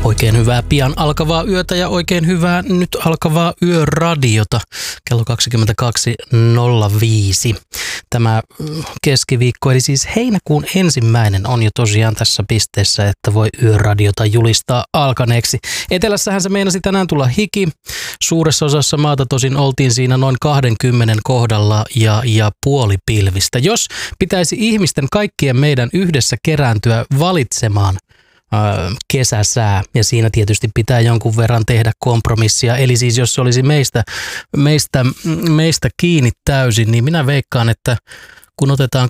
Oikein hyvää pian alkavaa yötä ja oikein hyvää nyt alkavaa yöradiota kello 22.05. Tämä keskiviikko, eli siis heinäkuun 1. on jo tosiaan tässä pisteessä, että voi yöradiota julistaa alkaneeksi. Etelässähän se meinasi tänään tulla hiki. Suuressa osassa maata tosin oltiin siinä noin 20 kohdalla ja puolipilvistä. Jos pitäisi ihmisten kaikkien meidän yhdessä kerääntyä valitsemaan kesäsää, ja siinä tietysti pitää jonkun verran tehdä kompromissia. Eli siis jos se olisi meistä kiinni täysin, niin minä veikkaan, että kun otetaan